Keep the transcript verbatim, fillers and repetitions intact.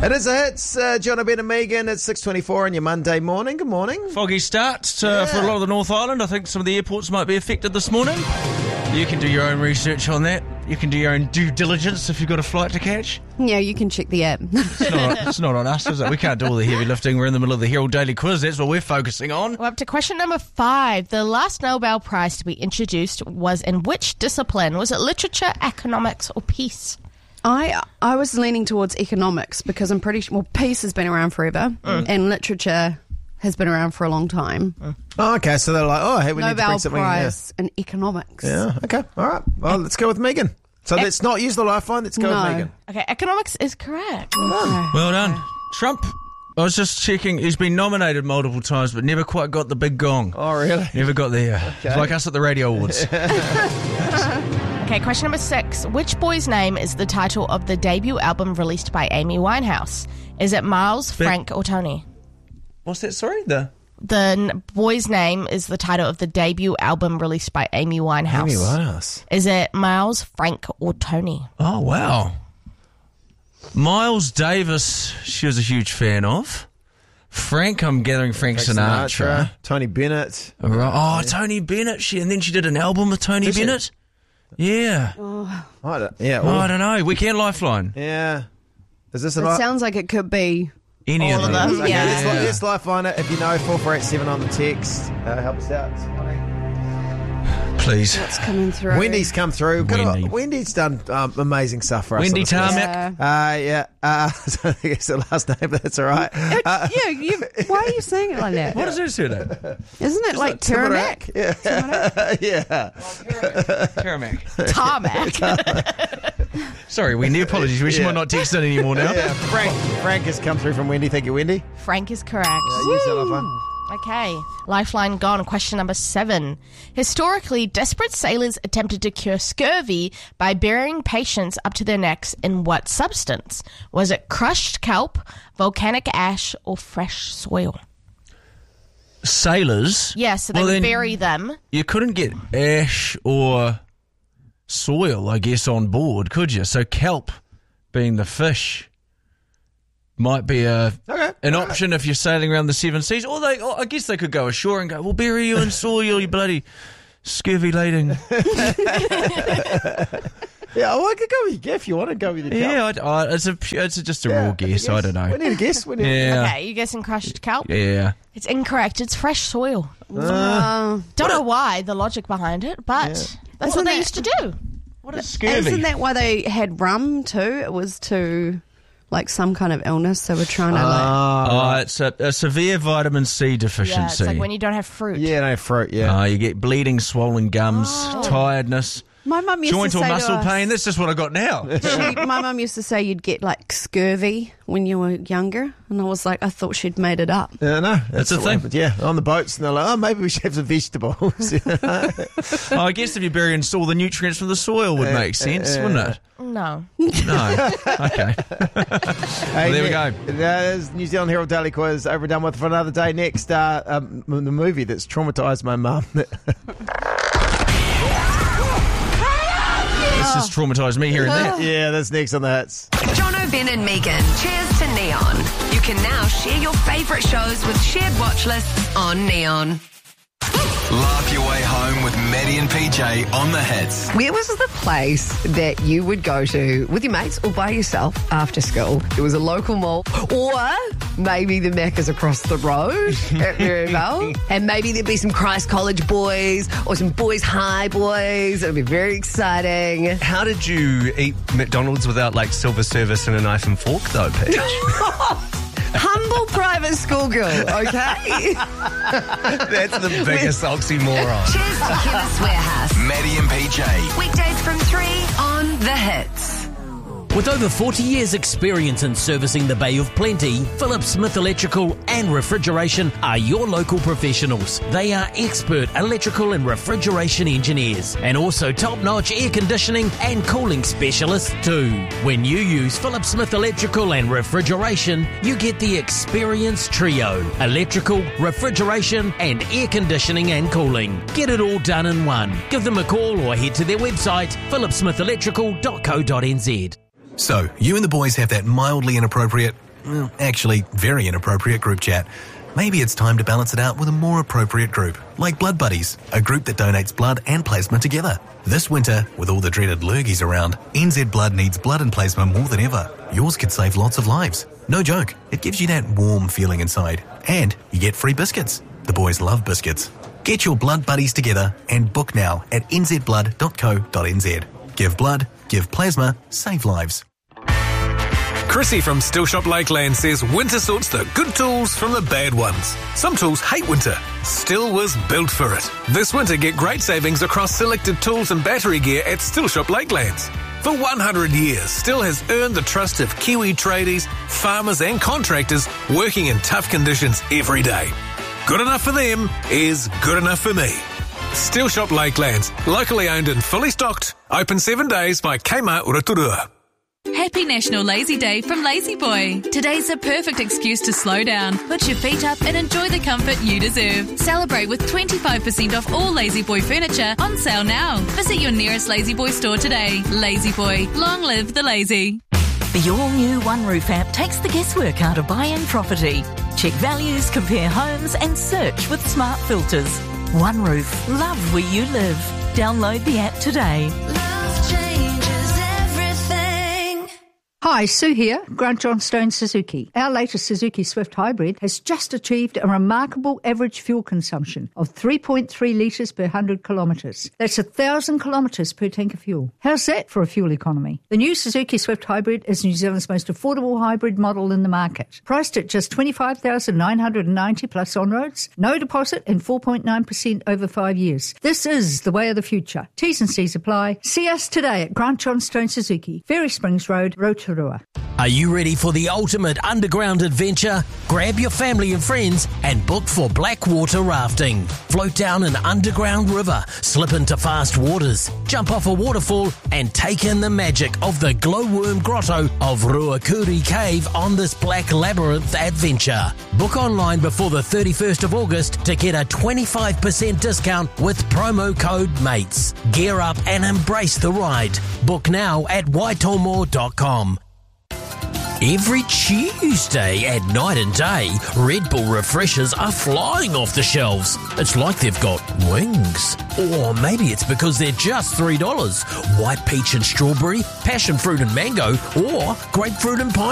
It is a hits, uh, John, Ben and Megan. It's six twenty-four on your Monday morning. Good morning. Foggy start uh, Yeah. for a lot of the North Island. I think some of the airports might be affected this morning. You can do your own research on that. You can do your own due diligence if you've got a flight to catch. Yeah, you can check the app. It's not, it's not on us, is it? We can't do all the heavy lifting. We're in the middle of the Herald Daily Quiz. That's what we're focusing on. We're up to question number five. The last Nobel Prize to be introduced was in which discipline? Was it literature, economics, or peace? I I was leaning towards economics because I'm pretty sure, well, peace has been around forever Mm. and literature has been around for a long time. Mm. Oh, okay, so they're like, oh, hey, we need to Nobel bring something Prize in economics. in. Yeah. yeah, okay, all right. Well, let's go with Megan. So let's not use the lifeline, let's go No. with Megan. Okay, economics is correct. Well done. Trump, I was just checking, he's been nominated multiple times but never quite got the big gong. Oh, really? Never got there. Okay. It's like us at the Radio Awards. Okay, question number six. Which boy's name is the title of the debut album released by Amy Winehouse? Is it Miles, Big- Frank, or Tony? What's that, sorry? The The n- boy's name is the title of the debut album released by Amy Winehouse. Amy Winehouse. Is it Miles, Frank, or Tony? Oh, wow. Miles Davis, she was a huge fan of. Frank, I'm gathering Frank, Frank Sinatra. Tony Bennett. All right. Oh, Tony Bennett. She and then she did an album with Tony Did she? Bennett. Yeah. I don't, yeah, Oh, all- I don't know. Weekend Lifeline. yeah. Is this a It li- sounds like it could be. Any All of of them. them. Okay, Yeah. let's, li- let's lifeline it. If you know, four four eight seven on the text. Uh, help us out. Please. What's coming through? Wendy's come through. Got a- Wendy. Wendy's done um, amazing stuff for us. Wendy on this list. Tarmac. Yeah. Uh, yeah. Uh, I think it's the last name, but that's all right. Uh, yeah, you, why are you saying it like that? What does it say name? Isn't it like Tarmac? Yeah. yeah. Tarmac. Tarmac. Sorry, Wendy. Apologies. We Yeah. might not text it anymore now. Yeah. Frank, Frank has come through from Wendy. Thank you, Wendy. Frank is correct. Uh, use that lifeline. Okay, lifeline gone. Question number seven. Historically, desperate sailors attempted to cure scurvy by burying patients up to their necks in what substance? Was it crushed kelp, volcanic ash, or fresh soil? Sailors. Yeah, so they Well, would then- bury them. You couldn't get ash or soil, I guess, on board, could you? So kelp, being the fish, might be a Okay. an option if you're sailing around the seven seas. Or they, or I guess they could go ashore and go, "We'll bury you in soil, you bloody scurvy-laden." Yeah, well, I could go with you if you want to go with your Yeah, I, I, it's a pu- it's just a Yeah, raw I guess. I don't We know. need a guess. We need Yeah, Okay, you guessing crushed kelp? yeah. It's incorrect. It's fresh soil. Uh, Don't know why, the logic behind it, but that's what Isn't they that- used to do. What is isn't scurvy? that why they had rum too? It was to, like, some kind of illness. They were trying to, like... Ah, Oh, it's a, a severe vitamin C Yeah, deficiency. it's like when you don't have fruit. yeah, no, fruit, yeah. Oh, you get bleeding, swollen gums, tiredness, My mum used joint to or say to muscle us- pain. That's just what I got now. She, my mum used to say you'd get like scurvy when you were younger, and I was like, I thought she'd made it up. Yeah, no, That's the what thing. happened. Yeah, on the boats, and they're like, oh, maybe we should have some vegetables. Oh, I guess if you're burying all the nutrients from the soil would make sense, uh, wouldn't it? No. No. Okay. Hey, there we Nick, go. There's New Zealand Herald Daily Quiz over and done with for another day. Next, uh, um, the movie that's traumatised my mum. This has traumatised me hearing that. Yeah, that's next on the hits. Jono, Ben and Megan. Cheers to Neon. You can now share your favourite shows with shared watch lists on Neon. Laugh your way home with Maddie and P J on the hits. Where was the place that you would go to with your mates or by yourself after school? It was a local mall, or maybe the Macca's across the road at Maryvale, and maybe there'd be some Christ College boys or some Boys High boys. It would be very exciting. How did you eat McDonald's without like silver service and a knife and fork though, Paige? Humble private school girl, okay? That's the biggest oxymoron. Cheers to Kenneth Warehouse. Maddie and P J. Weekdays from three on The Hits. With over forty years experience in servicing the Bay of Plenty, Phillips Smith Electrical and Refrigeration are your local professionals. They are expert electrical and refrigeration engineers and also top-notch air conditioning and cooling specialists too. When you use Phillips Smith Electrical and Refrigeration, you get the experience trio: electrical, refrigeration and air conditioning and cooling. Get it all done in one. Give them a call or head to their website, phillips smith electrical dot co dot n z. So, you and the boys have that mildly inappropriate well, actually, very inappropriate group chat. Maybe it's time to balance it out with a more appropriate group, like Blood Buddies, a group that donates blood and plasma together. This winter, with all the dreaded lurgies around, N Z Blood needs blood and plasma more than ever. Yours could save lots of lives. No joke, it gives you that warm feeling inside. And you get free biscuits. The boys love biscuits. Get your Blood Buddies together and book now at n z blood dot co dot n z. Give blood, give plasma, save lives. Chrissy from Still Shop Lakeland says winter sorts the good tools from the bad ones. Some tools hate winter. Still was built for it. This winter, get great savings across selected tools and battery gear at Still Shop Lakelands. For one hundred years, Still has earned the trust of Kiwi tradies, farmers and contractors working in tough conditions every day. Good enough for them is good enough for me. Still Shop Lakelands, locally owned and fully stocked. Open seven days by Kmart Rotorua. Happy National Lazy Day from Lazy Boy. Today's a perfect excuse to slow down, put your feet up and enjoy the comfort you deserve. Celebrate with twenty-five percent off all Lazy Boy furniture on sale now. Visit your nearest Lazy Boy store today. Lazy Boy, long live the lazy. The all-new One Roof app takes the guesswork out of buying property. Check values, compare homes and search with smart filters. One Roof, love where you live. Download the app today. Love changes everything. Hi, Sue here, Grant Johnstone Suzuki. Our latest Suzuki Swift Hybrid has just achieved a remarkable average fuel consumption of three point three litres per one hundred kilometres. That's one thousand kilometres per tank of fuel. How's that for a fuel economy? The new Suzuki Swift Hybrid is New Zealand's most affordable hybrid model in the market. Priced at just twenty-five thousand nine hundred ninety dollars plus on-roads, no deposit and four point nine percent over five years. This is the way of the future. T's and C's apply. See us today at Grant Johnstone Suzuki, Ferry Springs Road, Rotorua. Are you ready for the ultimate underground adventure? Grab your family and friends and book for Blackwater rafting. Float down an underground river, slip into fast waters, jump off a waterfall and take in the magic of the glowworm grotto of Ruakuri Cave on this black labyrinth adventure. Book online before the thirty-first of August to get a twenty-five percent discount with promo code MATES. Gear up and embrace the ride. Book now at waitomo dot com. Every Tuesday at night and day, Red Bull refreshers are flying off the shelves. It's like they've got wings. Or maybe it's because they're just three dollars. White peach and strawberry, passion fruit and mango, or grapefruit and pineapple.